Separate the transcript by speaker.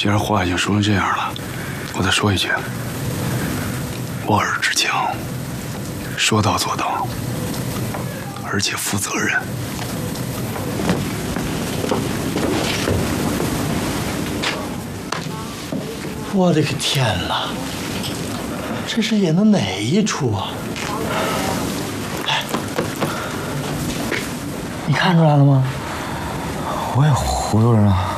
Speaker 1: 既然话已经说成这样了，我再说一句：握尔之强，说到做到，而且负责任。
Speaker 2: 我的个天哪！这是演的哪一出啊？哎，你看出来了吗？
Speaker 3: 我也糊涂着呢。